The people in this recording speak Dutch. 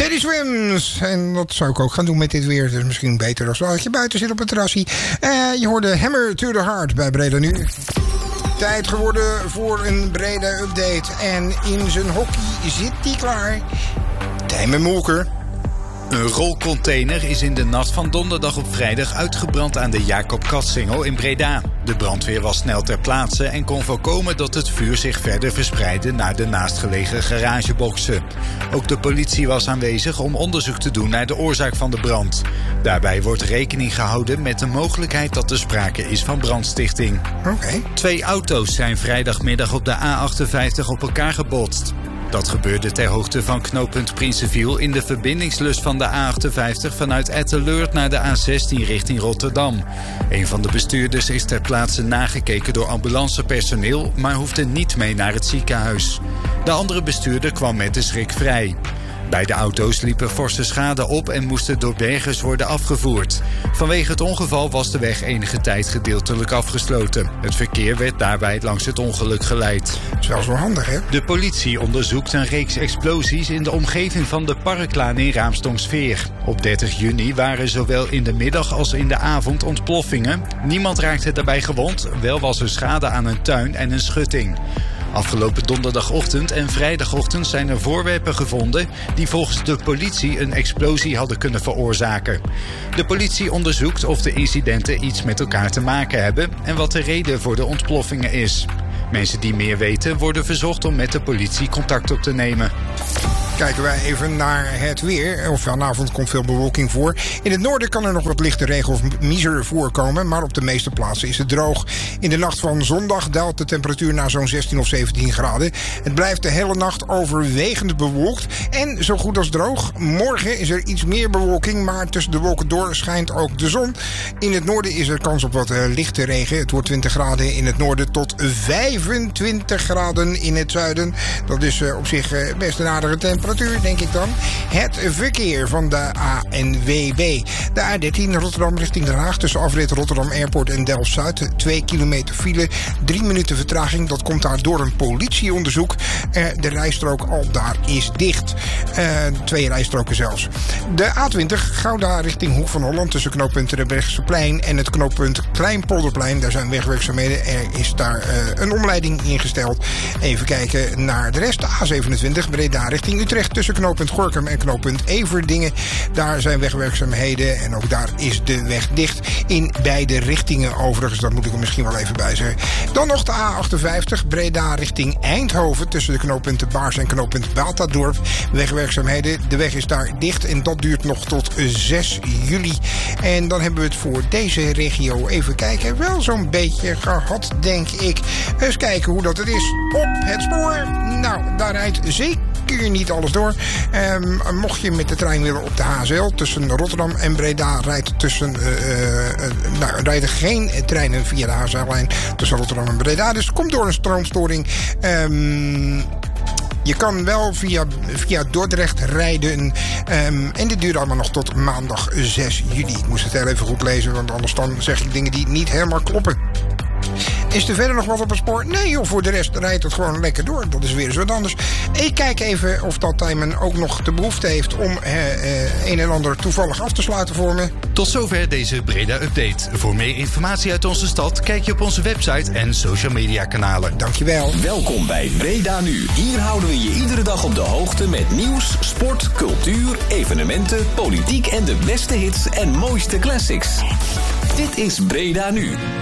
Teddy Swims. En dat zou ik ook gaan doen met dit weer. Het is misschien beter als je buiten zit op het terrasje. Je hoorde Hammer to the Heart bij Breda Nu. Tijd geworden voor een Breda update. En in zijn hockey zit hij klaar. Tijmen Molker. Een rolcontainer is in de nacht van donderdag op vrijdag uitgebrand aan de Jacob Katsingel in Breda. De brandweer was snel ter plaatse en kon voorkomen dat het vuur zich verder verspreidde naar de naastgelegen garageboxen. Ook de politie was aanwezig om onderzoek te doen naar de oorzaak van de brand. Daarbij wordt rekening gehouden met de mogelijkheid dat er sprake is van brandstichting. Okay. 2 auto's zijn vrijdagmiddag op de A58 op elkaar gebotst. Dat gebeurde ter hoogte van knooppunt Prinsenviel in de verbindingslus van de A58 vanuit Etteleur naar de A16 richting Rotterdam. Een van de bestuurders is ter plaatse nagekeken door ambulancepersoneel, maar hoefde niet mee naar het ziekenhuis. De andere bestuurder kwam met de schrik vrij. Beide auto's liepen forse schade op en moesten door bergers worden afgevoerd. Vanwege het ongeval was de weg enige tijd gedeeltelijk afgesloten. Het verkeer werd daarbij langs het ongeluk geleid. Dat is wel zo handig, hè? De politie onderzoekt een reeks explosies in de omgeving van de Parklaan in Raamsdonksveer. Op 30 juni waren zowel in de middag als in de avond ontploffingen. Niemand raakte daarbij gewond, wel was er schade aan een tuin en een schutting. Afgelopen donderdagochtend en vrijdagochtend zijn er voorwerpen gevonden die volgens de politie een explosie hadden kunnen veroorzaken. De politie onderzoekt of de incidenten iets met elkaar te maken hebben en wat de reden voor de ontploffingen is. Mensen die meer weten worden verzocht om met de politie contact op te nemen. Kijken wij even naar het weer. Vanavond komt veel bewolking voor. In het noorden kan er nog wat lichte regen of miser voorkomen, maar op de meeste plaatsen is het droog. In de nacht van zondag daalt de temperatuur naar zo'n 16 of 17 graden. Het blijft de hele nacht overwegend bewolkt en zo goed als droog. Morgen is er iets meer bewolking, maar tussen de wolken door schijnt ook de zon. In het noorden is er kans op wat lichte regen. Het wordt 20 graden in het noorden tot 25 graden in het zuiden. Dat is op zich best een aardige temperatuur, denk ik dan. Het verkeer van de ANWB. De A13 Rotterdam richting Den Haag tussen afrit Rotterdam Airport en Delft-Zuid. 2 kilometer file, 3 minuten vertraging. Dat komt daar door een politieonderzoek. De rijstrook al daar is dicht. 2 rijstroken zelfs. De A20 Gouda richting Hoek van Holland tussen knooppunt Terbrechtseplein en het knooppunt Kleinpolderplein. Daar zijn wegwerkzaamheden. Er is daar een omleiding ingesteld. Even kijken naar de rest. De A27 Breda richting Utrecht tussen knooppunt Gorinchem en knooppunt Everdingen. Daar zijn wegwerkzaamheden en ook daar is de weg dicht. In beide richtingen overigens, dat moet ik er misschien wel even bij zeggen. Dan nog de A58 Breda richting Eindhoven tussen de knooppunten Baars en knooppunt Batadorp. Wegwerkzaamheden, de weg is daar dicht en dat duurt nog tot 6 juli. En dan hebben we het voor deze regio, even kijken, wel zo'n beetje gehad, denk ik. Eens kijken hoe dat het is op het spoor. Nou, daar rijdt zeker niet alles door. Mocht je met de trein willen op de HSL tussen Rotterdam en Breda, rijden geen treinen via de HSL-lijn tussen Rotterdam en Breda. Dus het komt door een stroomstoring. Je kan wel via Dordrecht rijden. En dit duurt allemaal nog tot maandag 6 juli. Ik moest het heel even goed lezen, want anders dan zeg ik dingen die niet helemaal kloppen. Is er verder nog wat op het spoor? Nee joh, voor de rest rijdt het gewoon lekker door. Dat is weer eens wat anders. Ik kijk even of dat Tijmen ook nog de behoefte heeft om een en ander toevallig af te sluiten voor me. Tot zover deze Breda Update. Voor meer informatie uit onze stad kijk je op onze website en social media kanalen. Dankjewel. Welkom bij Breda Nu. Hier houden we je iedere dag op de hoogte met nieuws, sport, cultuur, evenementen, politiek en de beste hits en mooiste classics. Dit is Breda Nu.